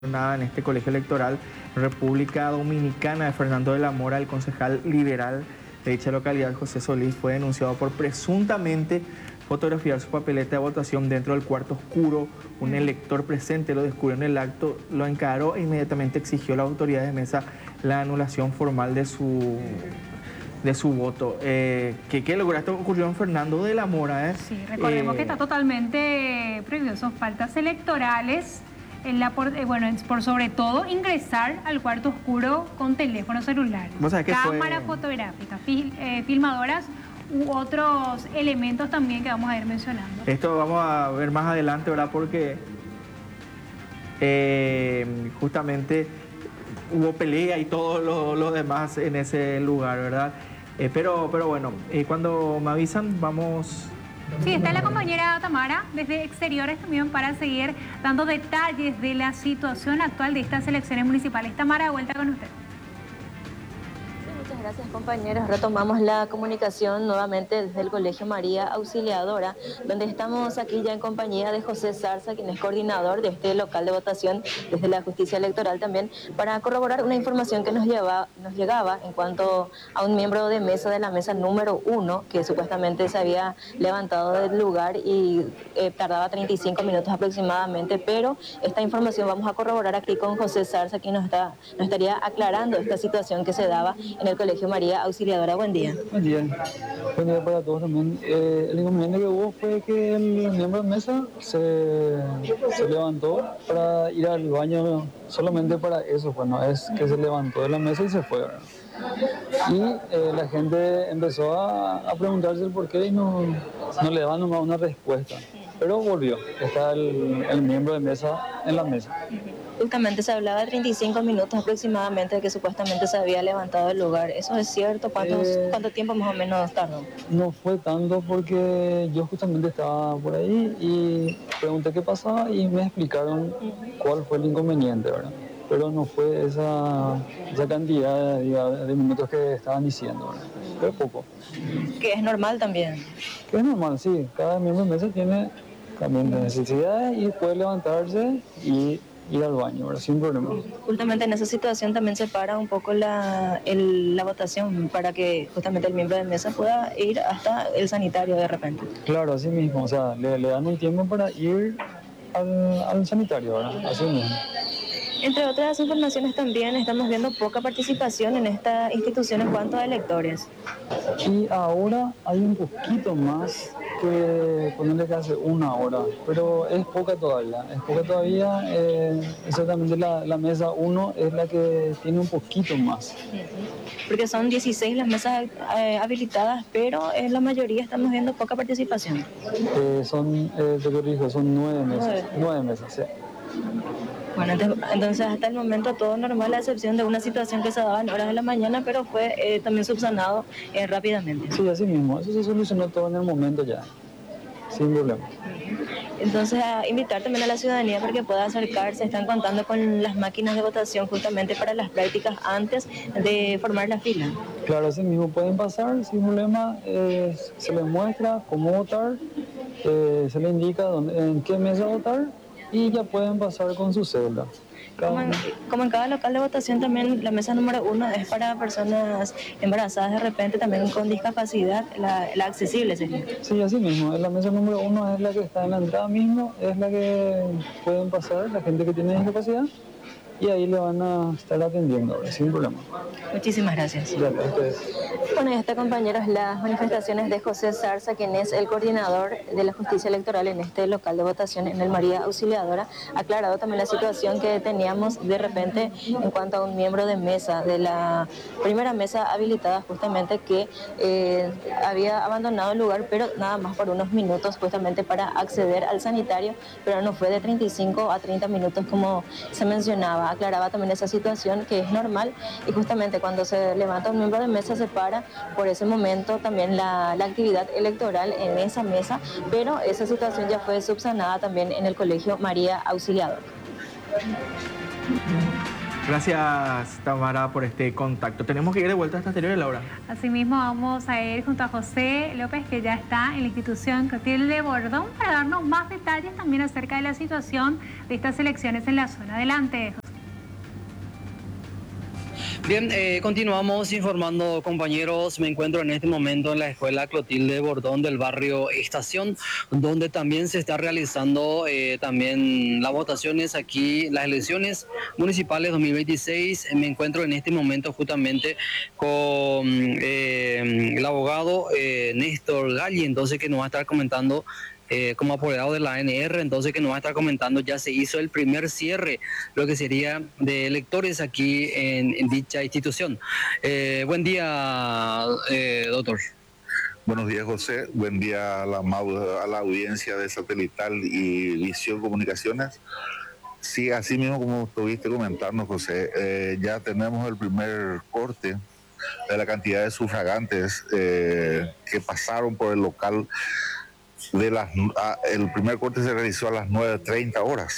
Nada en este colegio electoral República Dominicana de Fernando de la Mora, el concejal liberal de dicha localidad, José Solís, fue denunciado por presuntamente fotografiar su papeleta de votación dentro del cuarto oscuro. Un elector presente lo descubrió en el acto, lo encaró e inmediatamente exigió a las autoridades de mesa la anulación formal de su voto. ¿Qué logró? Esto ocurrió en Fernando de la Mora. Sí, recordemos que está totalmente prohibido, son faltas electorales. Por sobre todo ingresar al cuarto oscuro con teléfono celular, cámaras fotográficas, filmadoras u otros elementos también que vamos a ir mencionando. Esto vamos a ver más adelante, ¿verdad? Porque justamente hubo pelea y todo lo demás en ese lugar, ¿verdad? Pero bueno, cuando me avisan vamos... Sí, está la compañera Tamara desde Exteriores también para seguir dando detalles de la situación actual de estas elecciones municipales. Tamara, de vuelta con usted. Muchas gracias, compañeros. Retomamos la comunicación nuevamente desde el Colegio María Auxiliadora, donde estamos aquí ya en compañía de José Zarza, quien es coordinador de este local de votación desde la Justicia Electoral también, para corroborar una información que nos llegaba en cuanto a un miembro de mesa de la mesa número 1, que supuestamente se había levantado del lugar y tardaba 35 minutos aproximadamente, pero esta información vamos a corroborar aquí con José Zarza, quien nos estaría aclarando esta situación que se daba en el Colegio María Auxiliadora. Buen día. Buen día. Buen día para todos también. El inconveniente que hubo fue que el miembro de mesa se levantó para ir al baño solamente para eso, pues no es que se levantó de la mesa y se fue, ¿verdad? Y la gente empezó a preguntarse el por qué y no le daban nomás una respuesta. Pero volvió, está el miembro de mesa en la mesa. Justamente se hablaba de 35 minutos aproximadamente de que supuestamente se había levantado del lugar. ¿Eso es cierto? ¿Cuánto tiempo más o menos tardó? No fue tanto porque yo justamente estaba por ahí y pregunté qué pasaba y me explicaron cuál fue el inconveniente, ¿verdad? Pero no fue esa cantidad de minutos que estaban diciendo, ¿verdad? Fue poco. Que es normal también. Que es normal, sí. Cada miembro de mesa tiene también necesidades y puede levantarse y ir al baño, ¿verdad? Sin problema. Justamente en esa situación también se para un poco la votación para que justamente el miembro de mesa pueda ir hasta el sanitario de repente. Claro, así mismo, o sea, le dan un tiempo para ir al sanitario, ¿verdad? Así mismo. Entre otras informaciones también estamos viendo poca participación en esta institución en cuanto a electores. Y ahora hay un poquito más que ponerle que hace una hora, pero es poca todavía. Exactamente la mesa 1 es la que tiene un poquito más. Porque son 16 las mesas habilitadas, pero en la mayoría estamos viendo poca participación. Te corrijo, son 9 mesas. 9 mesas, sí. Bueno, entonces hasta el momento todo normal, a excepción de una situación que se daba en horas de la mañana, pero fue también subsanado rápidamente. Sí, así mismo, eso se solucionó todo en el momento ya, sin problema. Entonces, a invitar también a la ciudadanía para que pueda acercarse. Están contando con las máquinas de votación justamente para las prácticas antes de formar la fila. Claro, así mismo pueden pasar sin problema, se les muestra cómo votar, se les indica en qué mesa votar y ya pueden pasar con su cédula. Como en cada local de votación también la mesa número 1 es para personas embarazadas de repente también con discapacidad, la accesible sería. Sí, así mismo, la mesa número 1 es la que está en la entrada mismo, es la que pueden pasar la gente que tiene discapacidad y ahí le van a estar atendiendo, sin problema. Muchísimas gracias. Gracias a ustedes. Bueno, y este, compañeros, las manifestaciones de José Zarza, quien es el coordinador de la Justicia Electoral en este local de votación en el María Auxiliadora, ha aclarado también la situación que teníamos de repente en cuanto a un miembro de mesa, de la primera mesa habilitada justamente, que había abandonado el lugar, pero nada más por unos minutos justamente para acceder al sanitario, pero no fue de 35 a 30 minutos como se mencionaba. Aclaraba también esa situación que es normal y justamente cuando se levanta un miembro de mesa se para por ese momento también la actividad electoral en esa mesa, pero esa situación ya fue subsanada también en el Colegio María Auxiliadora. Gracias, Tamara, por este contacto. Tenemos que ir de vuelta hasta Exteriores, Laura. Asimismo, vamos a ir junto a José López, que ya está en la institución Clotilde Bordón, para darnos más detalles también acerca de la situación de estas elecciones en la zona. Adelante, José. Bien, continuamos informando, compañeros. Me encuentro en este momento en la escuela Clotilde Bordón del barrio Estación, donde también se está realizando también las votaciones aquí, las elecciones municipales 2026. Me encuentro en este momento justamente con el abogado Néstor Galli, entonces, que nos va a estar comentando como apoderado de la ANR, entonces, que nos va a estar comentando. Ya se hizo el primer cierre, lo que sería de electores aquí en dicha institución. Buen día, doctor. Buenos días, José. Buen día a la audiencia de Satelital y Visión Comunicaciones. Sí, así mismo como estuviste comentando, José, ya tenemos el primer corte de la cantidad de sufragantes que pasaron por el local. El primer corte se realizó a las 9:30 horas,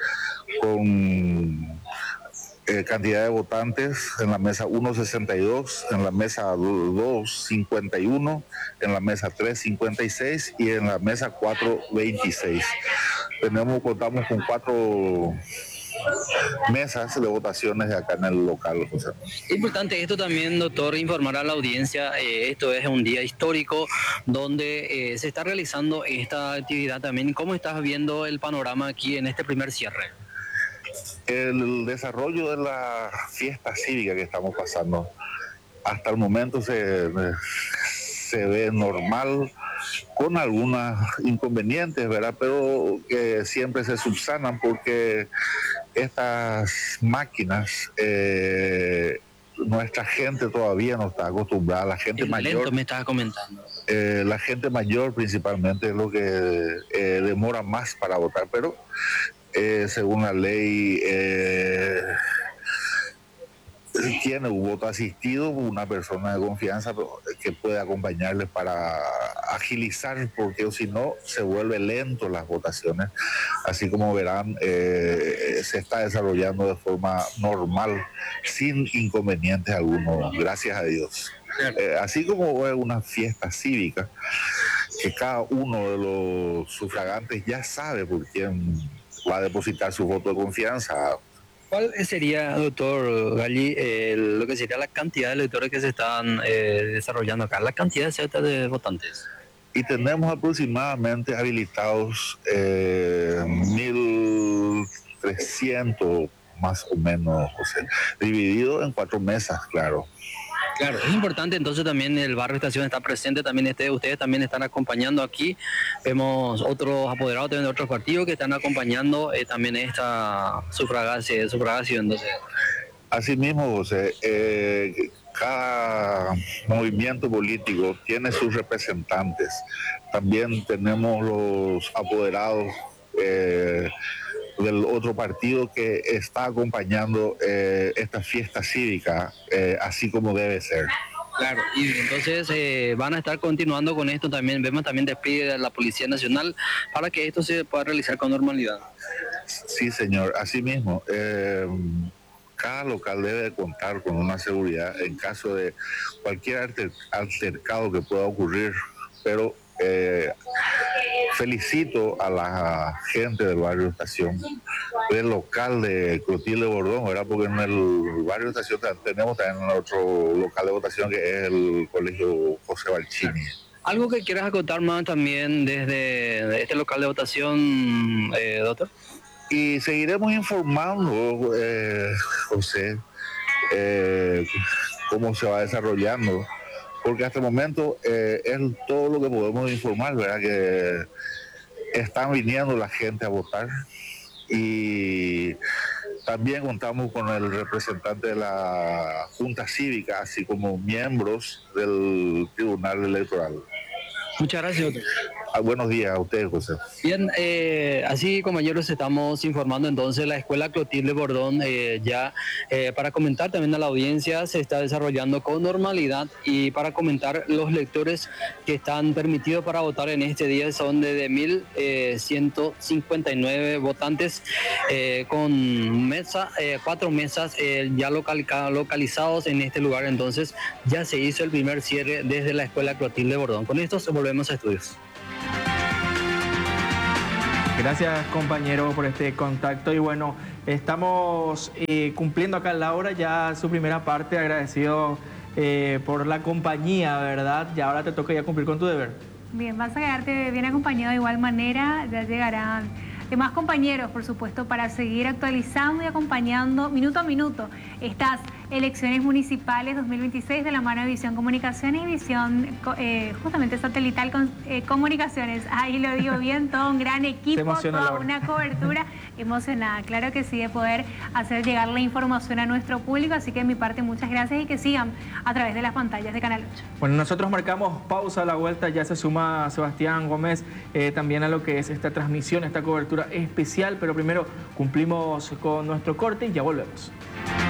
con cantidad de votantes en la mesa 1.62, en la mesa 2.51, en la mesa 3.56 y en la mesa 4.26. Contamos con 4 mesas de votaciones acá en el local, José. Importante esto también, doctor, informar a la audiencia. Esto es un día histórico donde se está realizando esta actividad también. ¿Cómo estás viendo el panorama aquí en este primer cierre? El desarrollo de la fiesta cívica que estamos pasando hasta el momento se ve normal, con algunos inconvenientes, ¿verdad? Pero que siempre se subsanan porque estas máquinas, nuestra gente todavía no está acostumbrada, la gente mayor. Lento me estabas comentando. La gente mayor principalmente es lo que demora más para votar, pero según la ley tiene un voto asistido, una persona de confianza que puede acompañarles para agilizar, porque si no se vuelve lento las votaciones. Así como verán, se está desarrollando de forma normal, sin inconvenientes algunos, gracias a Dios. Así como es una fiesta cívica, que cada uno de los sufragantes ya sabe por quién va a depositar su voto de confianza. ¿Cuál sería, doctor Galli, lo que sería la cantidad de electores que se están desarrollando acá, la cantidad exacta de votantes? Y tenemos aproximadamente habilitados 1.300 más o menos, José, dividido en 4 mesas, claro. Claro, es importante. Entonces también el barrio Estación está presente, también ustedes también están acompañando aquí. Vemos otros apoderados también de otros partidos que están acompañando también esta sufragación. Entonces, así mismo, José, cada movimiento político tiene sus representantes. También tenemos los apoderados del otro partido que está acompañando esta fiesta cívica, así como debe ser. Claro, y entonces van a estar continuando con esto también. Vemos también despliegue de la Policía Nacional para que esto se pueda realizar con normalidad. Sí, señor, así mismo. Cada local debe contar con una seguridad en caso de cualquier altercado que pueda ocurrir, pero felicito a la gente del barrio Estación, del local de Clotilde Bordón, ¿verdad? Porque en el barrio Estación tenemos también otro local de votación que es el Colegio José Balchini. ¿Algo que quieras acotar más también desde este local de votación, doctor? Y seguiremos informando, José, cómo se va desarrollando, porque hasta el momento es todo lo que podemos informar, ¿verdad? Que están viniendo la gente a votar y también contamos con el representante de la Junta Cívica, así como miembros del Tribunal Electoral. Muchas gracias, doctor. Buenos días a ustedes, José. Bien, así compañeros, estamos informando entonces la Escuela Clotilde Bordón ya para comentar también a la audiencia se está desarrollando con normalidad y para comentar los lectores que están permitidos para votar en este día son de 1.159 votantes con 4 mesas ya localizados en este lugar. Entonces ya se hizo el primer cierre desde la Escuela Clotilde Bordón. Con esto volvemos a estudios. Gracias, compañero, por este contacto. Y bueno, estamos cumpliendo acá la hora, ya su primera parte. Agradecido por la compañía, ¿verdad? Y ahora te toca ya cumplir con tu deber. Bien, vas a quedarte bien acompañado de igual manera. Ya llegarán demás compañeros, por supuesto, para seguir actualizando y acompañando minuto a minuto estas elecciones municipales 2026 de la mano de Visión Comunicaciones y Visión justamente Satelital Comunicaciones. Ahí lo digo bien, todo un gran equipo, toda una cobertura emocionada. Claro que sí, de poder hacer llegar la información a nuestro público. Así que de mi parte, muchas gracias y que sigan a través de las pantallas de Canal 8. Bueno, nosotros marcamos pausa a la vuelta. Ya se suma Sebastián Gómez también a lo que es esta transmisión, esta cobertura especial. Pero primero cumplimos con nuestro corte y ya volvemos.